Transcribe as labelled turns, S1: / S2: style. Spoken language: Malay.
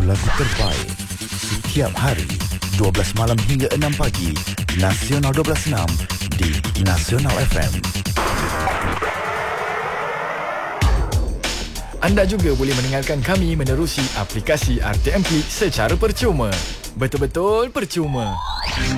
S1: lagu terbaik setiap hari 12 malam hingga 6 pagi Nasional 12.6 di Nasional FM.
S2: Anda juga boleh mendengarkan kami menerusi aplikasi RTM Click secara percuma. Betul-betul percuma.